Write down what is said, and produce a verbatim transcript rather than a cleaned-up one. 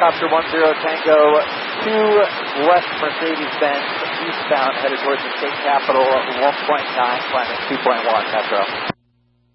helicopter one zero Tango to West Mercedes-Benz, eastbound, headed towards the state capital, one point nine, climbing two point one, Metro.